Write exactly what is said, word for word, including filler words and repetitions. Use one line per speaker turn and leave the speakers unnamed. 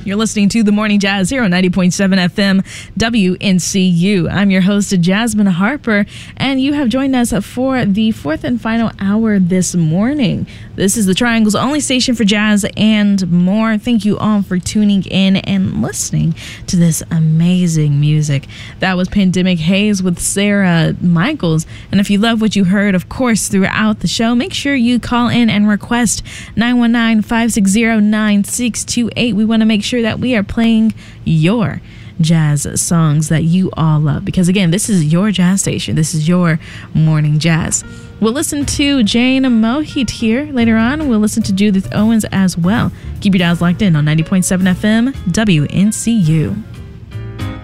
You're listening to The Morning Jazz here on ninety point seven F M W N C U. I'm your host, Jasmine Harper, and you have joined us for the fourth and final hour this morning. This is the Triangle's only station for jazz and more. Thank you all for tuning in and listening to this amazing music. That was Pandemic Haze with Sarah Michaels. And if you love what you heard, of course, throughout the show, make sure you call in and request nine one nine, five six zero, nine six two eight. We want to make sure that we are playing your jazz songs that you all love, because again, this is your jazz station. This is your morning jazz. We'll listen to Jane Mohit here later on. We'll listen to Judith Owens as well. Keep your dials locked in on ninety point seven F M W N C U.